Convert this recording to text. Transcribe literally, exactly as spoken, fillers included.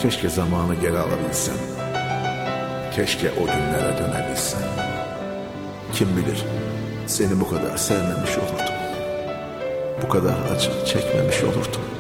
Keşke zamanı geri alabilsem. Keşke o günlere dönebilsem. Kim bilir seni bu kadar sevmemiş olurdum. Bu kadar acı çekmemiş olurdum.